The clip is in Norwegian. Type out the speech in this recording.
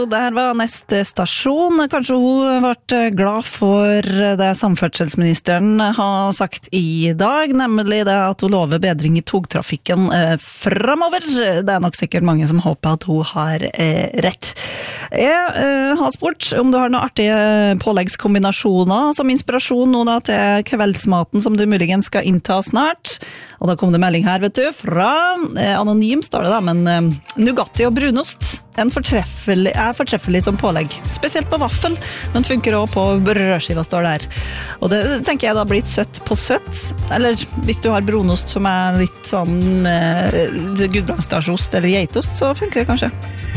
Der var neste stasjon. Kanskje hun ble glad for det samferdselsministeren har sagt i dag, nemlig det at hun lover bedring i togtrafikken fremover. Det nok sikkert mange som håper at hun har rett. Jeg har spurt om du har noen artige påleggskombinasjoner som inspirasjon nå da til kveldsmaten som du muligens skal innta snart. Og da kom det melding her, vet du, fra anonym står det da, men Nugatti og brunost er fortreffelig som pålegg. Spesielt på vaffel, men funker også på brødskiva står der. Og det tenker jeg da blir søtt på søtt. Eller hvis du har brunost som er litt sånn gudbrandsdalsost eller geitost, så funker det kanskje.